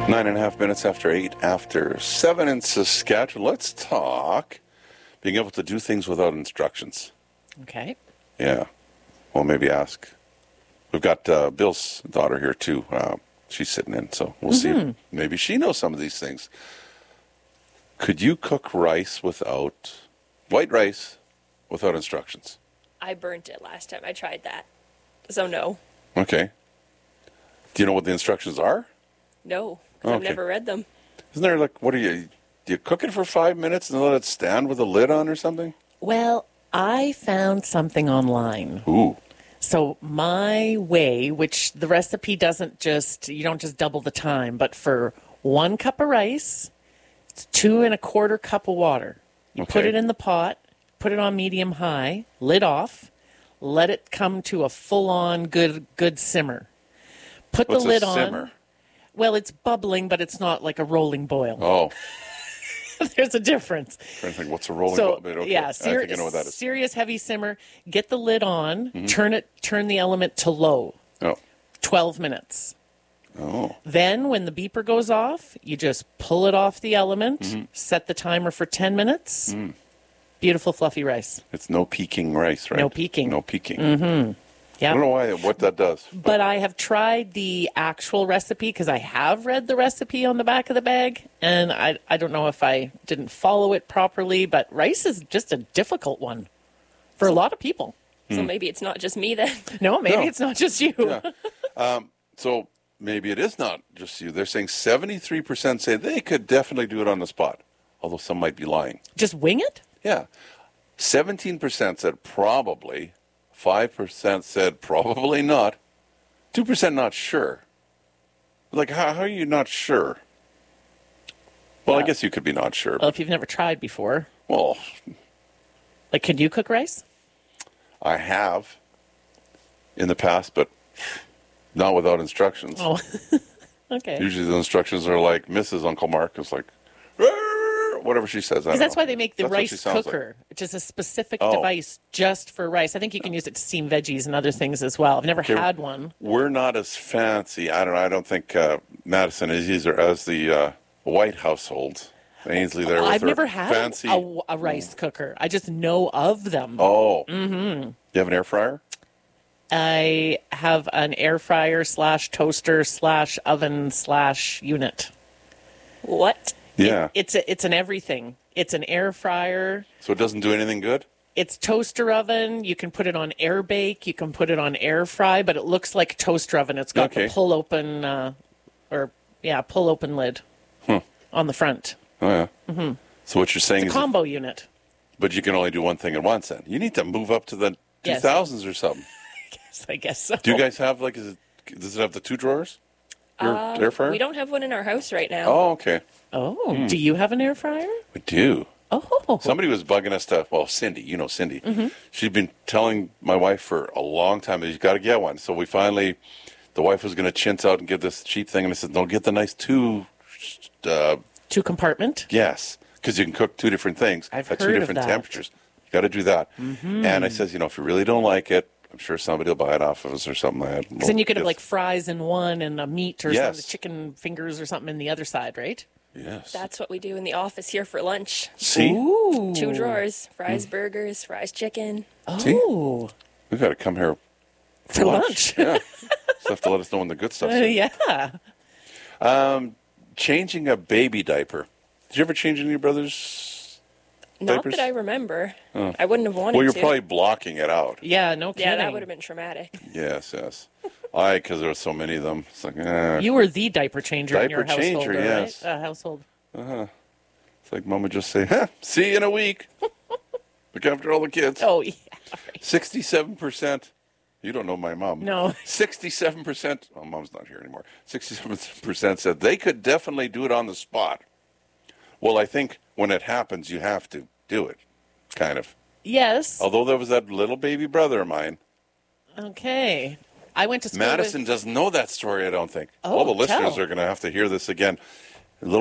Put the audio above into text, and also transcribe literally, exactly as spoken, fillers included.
Nine and a half minutes after eight, after seven in Saskatchewan. Let's talk being able to do things without instructions. Okay. Yeah. Well, maybe ask. We've got uh, Bill's daughter here, too. Uh, she's sitting in, so we'll Mm-hmm. see. Maybe she knows some of these things. Could you cook rice without, white rice, without instructions? I burnt it last time I tried that. So no. Okay. Do you know what the instructions are? No. 'Cause I've Okay. never read them. Isn't there like, what do you, do you cook it for five minutes and let it stand with a lid on or something? Well, I found something online. Ooh. So my way, which the recipe doesn't just, you don't just double the time, but for one cup of rice, it's two and a quarter cup of water. You put Okay. it in the pot, put it on medium high, lid off, let it come to a full-on good good simmer. Put What's the lid a on. simmer? Well, it's bubbling, but it's not like a rolling boil. Oh, There's a difference. trying to think, what's a rolling So ball? Okay. yeah, I ser- think I know what that is. serious heavy simmer. Get the lid on. Mm-hmm. Turn it. Turn the element to low. Oh, Twelve minutes. oh, Then, when the beeper goes off, you just pull it off the element. Mm-hmm. Set the timer for ten minutes. Mm. Beautiful fluffy rice. it's no peeking rice, right? No peeking. No peeking. I Yeah. don't know why what that does. But I have tried the actual recipe because I have read the recipe on the back of the bag, and I I don't know if I didn't follow it properly. But rice is just a difficult one for a lot of people. So maybe it's not just me then. No, maybe No. it's not just you. Yeah. Um, so maybe it is not just you. They're saying seventy-three percent say they could definitely do it on the spot, although some might be lying. Just wing it. Yeah. seventeen percent said probably. five percent said probably not. two percent not sure. Like, how, how are you not sure? Well, I Uh, guess you could be not sure. Well, if you've never tried before, Well, like, can you cook rice? I have in the past, but not without instructions. Oh, okay. Usually the instructions are like Missus Uncle Mark. It's like, "Rrrr," whatever she says. I Because don't that's know. why they make the That's what she rice sounds like. cooker, which is a specific Oh. device just for rice. I think you can use it to steam veggies and other things as well. I've never Okay. had one. We're not as fancy. I don't know. I don't think uh, Madison is either as the uh, White household. Ainsley there with I've her never had fancy. a, a rice cooker. I just know of them. Oh. Mm-hmm. You have an air fryer? I have an air fryer slash toaster slash oven slash unit. What? Yeah. It's a, it's an everything. It's an air fryer. So it doesn't do anything good? It's toaster oven. You can put it on air bake. You can put it on air fry, but it looks like a toaster oven. It's got Okay. the pull open, uh, or yeah, pull open lid Huh. on the front. Oh, yeah. Mm-hmm. So what you're saying It's is, a combo unit. but you can only do one thing at once then. You need to move up to the Yes. two thousands or something. I guess so. Do you guys have, like, is it, does it have the two drawers? Your air fryer? We don't have one in our house right now. Oh, okay. Oh, Hmm. do you have an air fryer? We do. Oh, Somebody was bugging us to, well, Cindy, you know Cindy. Mm-hmm. She'd been telling my wife for a long time that you've got to get one. So we finally, the wife was going to chintz out and get this cheap thing. And I said, no, get the nice two, uh, two compartment. yes, because you can cook two different things I've at two heard of different that. Mm-hmm. temperatures. You got to do that. And I says, you know, if you really don't like it, I'm sure somebody will buy it off of us or something like that. Because then you could have like fries in one and a meat or Yes. some chicken fingers or something in the other side, right? Yes. That's what we do in the office here for lunch. See? Ooh. Two drawers, fries, Hmm. burgers, fries, chicken. Oh, We've got to come here for lunch. Yeah. So have to let us know when the good stuff's Uh, in. yeah. Changing a baby diaper. Did you ever change any of your brother's Not diapers? that I remember. I wouldn't have wanted Well, you're to. probably blocking it out. Yeah, no kidding. yeah, that would have been traumatic. Yes, yes. I, because there were so many of them. It's like, eh. You were the diaper changer in your Diaper household, changer, right? yes. Uh, household. It's like mom would just say, huh, see you in a week. Look after all the kids. Oh, yeah. sixty-seven percent. You don't know my mom. No. sixty-seven percent. Oh, mom's not here anymore. sixty-seven percent said they could definitely do it on the spot. Well, I think when it happens, you have to do it, kind of. Yes. Although there was that little baby brother of mine. Okay. I went to school Madison with... doesn't know that story, I don't think. Oh, All the listeners tell. are going to have to hear this again.